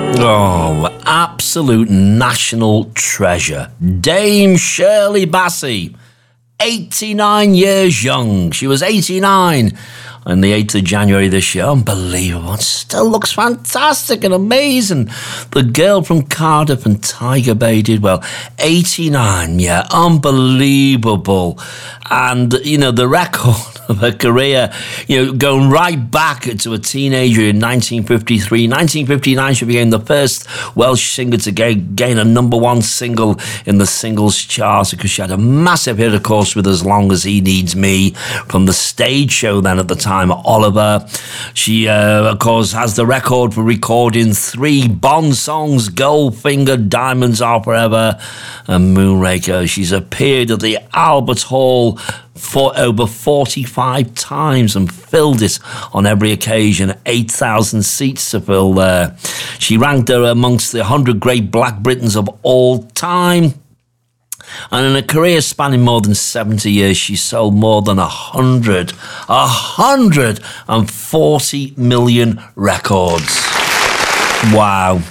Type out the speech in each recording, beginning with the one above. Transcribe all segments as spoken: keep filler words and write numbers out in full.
Oh, absolute national treasure. Dame Shirley Bassey, eighty-nine years young. She was eighty-nine on the eighth of January this year. Unbelievable. It still looks fantastic and amazing. The girl from Cardiff and Tiger Bay did well. eighty-nine, yeah, unbelievable. And, you know, the record of her career, you know, going right back to a teenager in nineteen fifty-three. nineteen fifty-nine, she became the first Welsh singer to gain, gain a number one single in the singles chart, because she had a massive hit, of course, with As Long As He Needs Me from the stage show then at the time, Oliver. She, uh, of course, has the record for recording three Bond songs, Goldfinger, Diamonds Are Forever, and Moonraker. She's appeared at the Albert Hall for over forty-five times and filled it on every occasion. eight thousand seats to fill there. She ranked her amongst the one hundred great black Britons of all time. And in a career spanning more than seventy years, she sold more than one hundred, one hundred forty million records. Wow.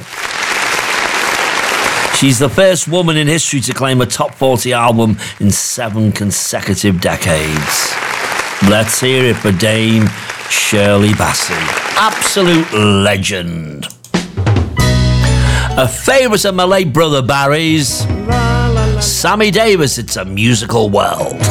She's the first woman in history to claim a top forty album in seven consecutive decades. Let's hear it for Dame Shirley Bassey. Absolute legend. A favourite of my late brother Barry's, Sammy Davis, It's a Musical World.